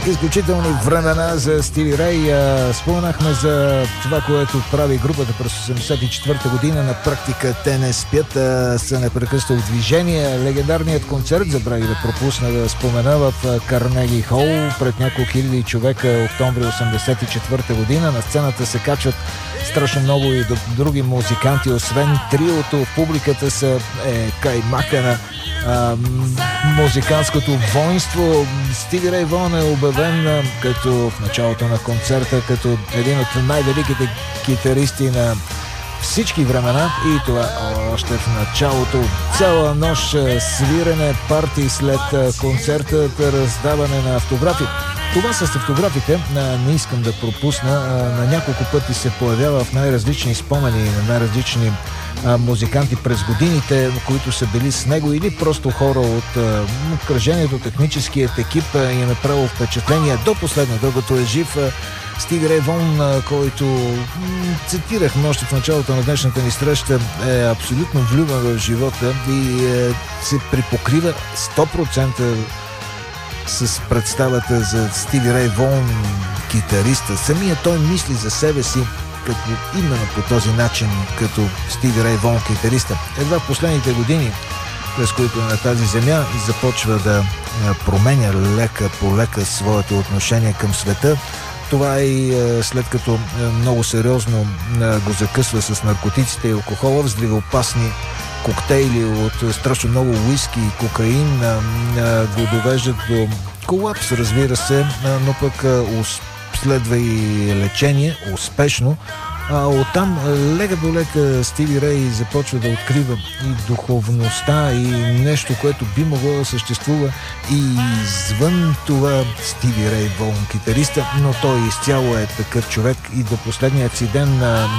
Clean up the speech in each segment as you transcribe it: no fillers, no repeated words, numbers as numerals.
Изключителни времена за Стиви Рей. Споменахме за това, което прави групата през 1984 година. На практика те не спят, са непрекъснато в движение. Легендарният концерт, забравих да пропусна да спомена, в Карнеги Хол пред няколко хиляди човека, октомври 1984 година. На сцената се качват страшно много и други музиканти, освен триото. В публиката са каймака на музикантското воинство. Стиви Рей Вон е обявен като в началото на концерта като един от най-великите китаристи на всички времена, и това още в началото. Цяла нощ свирене, парти след концерта, раздаване на автографи. Това с автографите не искам да пропусна. На няколко пъти се появява в най-различни спомени на най-различни музиканти през годините, които са били с него, или просто хора от обкръжението, техническият екип им е правил впечатление до последно, докато е жив. Стиви Рей Вон, който цитирахме още в началото на днешната ни среща, е абсолютно влюбен в живота и се припокрива 100% с представата за Стиви Рей Вон, китариста. Самия той мисли за себе си като именно по този начин, като Стиви Рей Вон, китариста. Едва в последните години, през които на тази земя започва да променя лека по лека своето отношение към света. Това и след като много сериозно го закъсва с наркотиците и алкохола, взривоопасни коктейли от страшно много уиски и кокаин го довеждат до колапс, разбира се, но пък следва и лечение, успешно. Оттам лека до лека Стиви Рей започва да открива и духовността, и нещо, което би могло да съществува и извън това. Стиви Рей Вон, китариста, но той изцяло е такъв човек и до последният си ден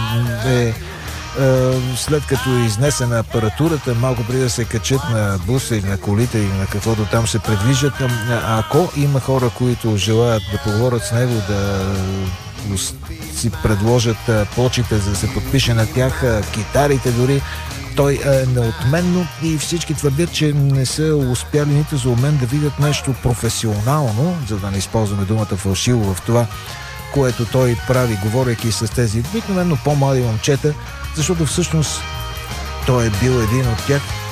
след като е изнесена апаратурата, малко преди да се качат на буса или на колите или на каквото там се предвиждат, ако има хора, които желаят да поговорят с него, да си предложат почите, за да се подпише на тях, китарите дори, той е неотменно, и всички твърдят, че не са успяли нито за момент да видят нещо професионално, за да не използваме думата фалшиво в това, което той прави, говорейки с тези обикновено по-млади момчета, защото всъщност той е бил един от тях.